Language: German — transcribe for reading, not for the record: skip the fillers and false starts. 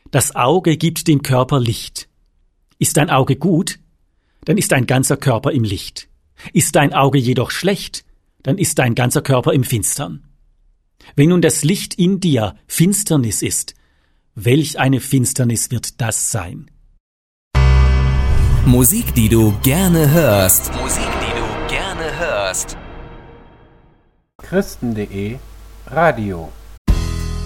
Das Auge gibt dem Körper Licht. Ist dein Auge gut, dann ist dein ganzer Körper im Licht. Ist dein Auge jedoch schlecht, dann ist dein ganzer Körper im Finstern. Wenn nun das Licht in dir Finsternis ist, welch eine Finsternis wird das sein? Musik, die du gerne hörst. Musik, die du gerne hörst. Christen.de Radio